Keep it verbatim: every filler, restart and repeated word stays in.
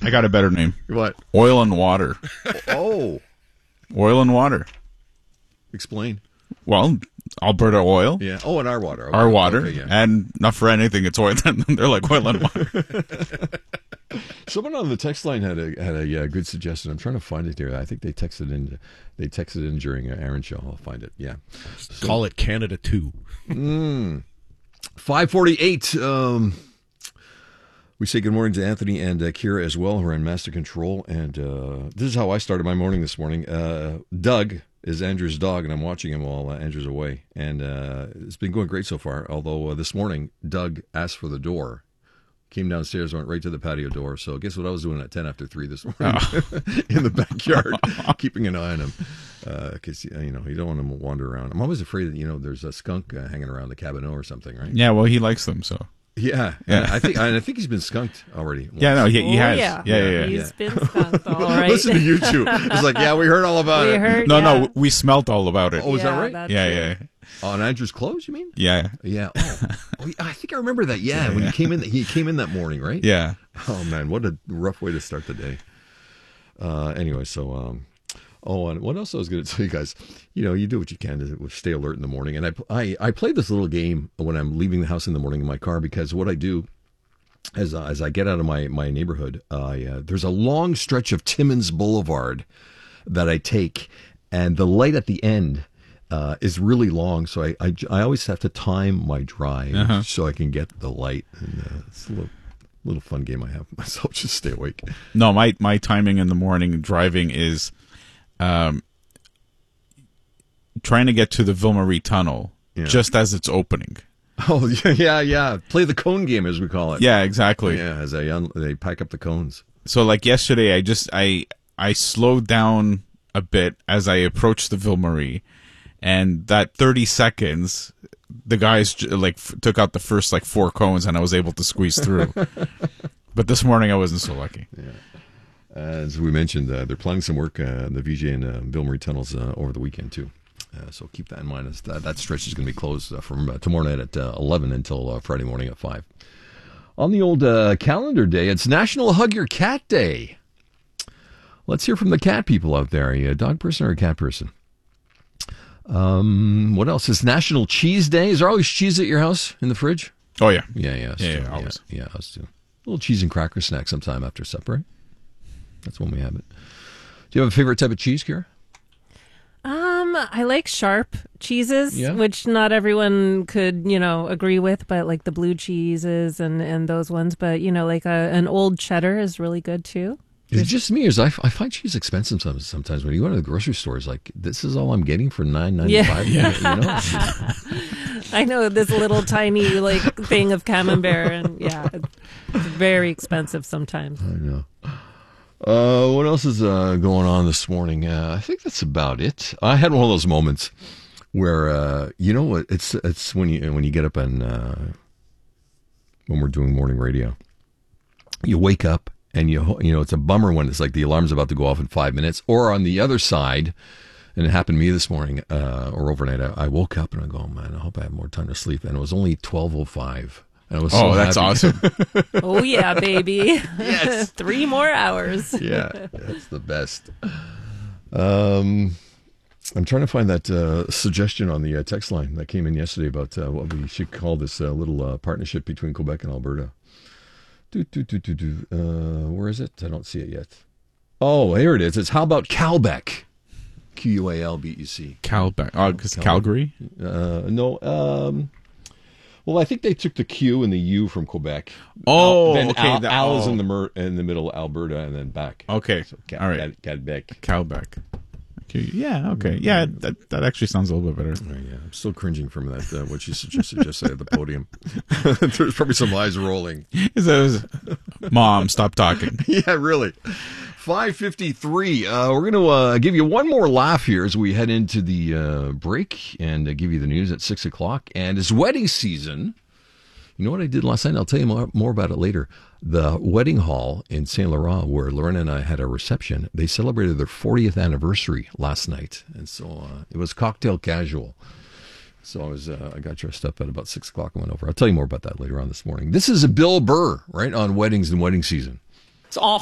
I got a better name. What? Oil and water. Oh. Oil and water. Explain. Well, Alberta oil. Yeah. Oh, and our water. Okay. Our water. Okay, yeah. And not for anything, it's oil. They're like oil and water. Someone on the text line had a had a yeah, good suggestion. I'm trying to find it here. I think they texted in. They texted in during Aaron's show. I'll find it. Yeah. So, call it Canada two. Mm. five forty-eight. Um, we say good morning to Anthony and uh, Kira as well, who are in master control. And uh, this is how I started my morning this morning. Uh, Doug is Andrew's dog, and I'm watching him while uh, Andrew's away. And uh, it's been going great so far. Although uh, this morning, Doug asked for the door. Came downstairs, went right to the patio door. So guess what I was doing at ten after three this morning oh. in the backyard, keeping an eye on him. Because, uh, you know, you don't want him to wander around. I'm always afraid that, you know, there's a skunk uh, hanging around the cabano or something, right? Yeah, well, he likes them, so. Yeah, yeah. I think I think he's been skunked already. Once. Yeah, no, he, he oh, has. Yeah, yeah, yeah. yeah. He's yeah. been skunked, all right. Listen to you two. It's like, yeah, we heard all about we it. Heard, no, yeah. no, we smelt all about it. Oh, is yeah, that right? Yeah, true. yeah. On Andrew's clothes, you mean? Yeah. Yeah. Oh, oh I think I remember that. Yeah, when he came in, he came in that morning, right? Yeah. Oh man, what a rough way to start the day. Uh, anyway, so um, oh, and what else I was going to tell you guys? You know, you do what you can to stay alert in the morning, and I I I play this little game when I'm leaving the house in the morning in my car, because what I do as uh, as I get out of my my neighborhood, I uh, there's a long stretch of Timmins Boulevard that I take, and the light at the end uh, is really long, so I, I I always have to time my drive uh-huh. so I can get the light, and uh, it's a little. Little fun game I have myself, just stay awake. No, my, my timing in the morning driving is um, trying to get to the Ville Marie Tunnel yeah. just as it's opening. Oh, yeah, yeah, yeah. Play the cone game, as we call it. Yeah, exactly. Yeah, as they, un- they pack up the cones. So, like yesterday, I just, I, I slowed down a bit as I approached the Ville Marie, and that thirty seconds... the guys like f- took out the first like four cones, and I was able to squeeze through. But this morning I wasn't so lucky. Yeah. As we mentioned, uh, they're planning some work uh, in the V J and uh, Ville Marie tunnels uh, over the weekend too. Uh, so keep that in mind. As that, that stretch is going to be closed uh, from uh, tomorrow night at uh, eleven until uh, Friday morning at five. On the old uh, calendar day, it's National Hug Your Cat Day. Let's hear from the cat people out there. Are you a dog person or a cat person? Um, what else? It's National Cheese Day. Is there always cheese at your house in the fridge? Oh, yeah. Yeah, yeah. Yeah, too. yeah, always. Yeah, yeah, us too. A little cheese and cracker snack sometime after supper. Right? That's when we have it. Do you have a favorite type of cheese, Kira? Um, I like sharp cheeses, Yeah. which not everyone could, you know, agree with, but like the blue cheeses and, and those ones. But, you know, like a, an old cheddar is really good too. Is it just me, or is I, I find cheese expensive sometimes, sometimes when you go to the grocery store, it's like, this is all I'm getting for nine ninety-five. Yeah. You know? I know this little tiny like thing of camembert, and yeah, it's very expensive sometimes. I know. Uh, what else is uh, going on this morning? Uh, I think that's about it. I had one of those moments where, uh, you know what, it's it's when you when you get up and uh, when we're doing morning radio, you wake up. And, you you know, it's a bummer when it's like the alarm's about to go off in five minutes. Or on the other side, and it happened to me this morning uh, or overnight, I, I woke up and I go, oh, man, I hope I have more time to sleep. And it was only twelve oh five. And I was so oh, that's happy. awesome. Oh, yeah, baby. Yes. Three more hours. Yeah, that's the best. Um, I'm trying to find that uh, suggestion on the uh, text line that came in yesterday about uh, what we should call this uh, little uh, partnership between Quebec and Alberta. Do, do, do, do, do. Uh, where is it? I don't see it yet. Oh, here it is. It's how about Calbec? Q U A L B E C. Calbec. Oh, because Calgary? Uh, no. Um, well, I think they took the Q and the U from Quebec. Oh, Al, then okay. Al, that, Al is oh. in the mer- in the middle, Alberta, and then back. Okay. So Cal- all right. Cal- Calbec. Calbec. Okay. Yeah, okay. Yeah, that that actually sounds a little bit better. Oh, yeah, I'm still cringing from that, uh, what you suggested just at the podium. There's probably some eyes rolling. Is that, Mom, stop talking. Yeah, really. five fifty-three. Uh, we're going to uh, give you one more laugh here as we head into the uh, break and uh, give you the news at six o'clock. And it's wedding season. You know what I did last night? I'll tell you more, more about it later. The wedding hall in Saint Laurent, where Lorena and I had a reception, they celebrated their fortieth anniversary last night. And so uh, it was cocktail casual. So I was uh, I got dressed up at about six o'clock and went over. I'll tell you more about that later on this morning. This is a Bill Burr, right, on weddings and wedding season. It's all